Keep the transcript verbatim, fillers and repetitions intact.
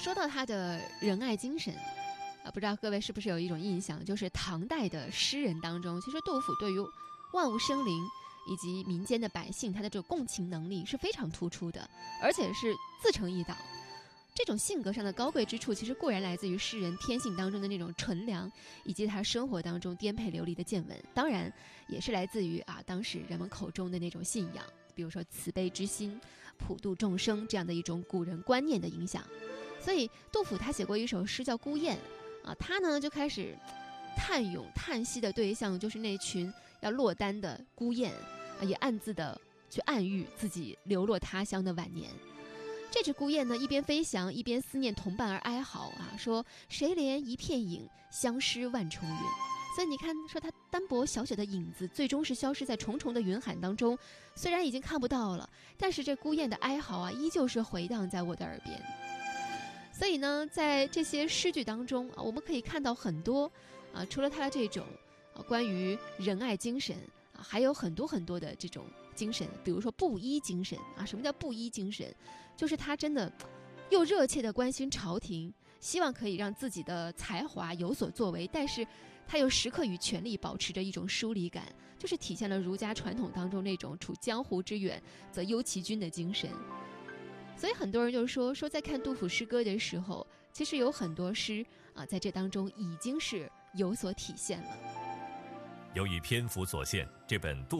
说到他的仁爱精神啊，不知道各位是不是有一种印象，就是唐代的诗人当中，其实杜甫对于万物生灵以及民间的百姓，他的这个共情能力是非常突出的，而且是自成一岛。这种性格上的高贵之处，其实固然来自于诗人天性当中的那种纯良，以及他生活当中颠沛流离的见闻，当然也是来自于啊当时人们口中的那种信仰，比如说慈悲之心、普度众生这样的一种古人观念的影响。所以杜甫他写过一首诗叫《孤雁》啊，他呢就开始叹咏叹息的对象就是那群要落单的孤雁啊，也暗自的去暗喻自己流落他乡的晚年。这只孤雁呢，一边飞翔，一边思念同伴而哀嚎啊，说谁怜一片影，相失万重云。所以你看，说它单薄小小的影子，最终是消失在重重的云海当中。虽然已经看不到了，但是这孤雁的哀嚎啊，依旧是回荡在我的耳边。所以呢，在这些诗句当中啊，我们可以看到很多啊，除了它的这种啊关于仁爱精神啊，还有很多很多的这种精神，比如说布衣精神啊。什么叫布衣精神？就是他真的又热切地关心朝廷，希望可以让自己的才华有所作为，但是他又时刻与权力保持着一种疏离感，就是体现了儒家传统当中那种处江湖之远则忧其君的精神。所以很多人就说说在看杜甫诗歌的时候，其实有很多诗啊，在这当中已经是有所体现了。 由于篇幅所限，这本杜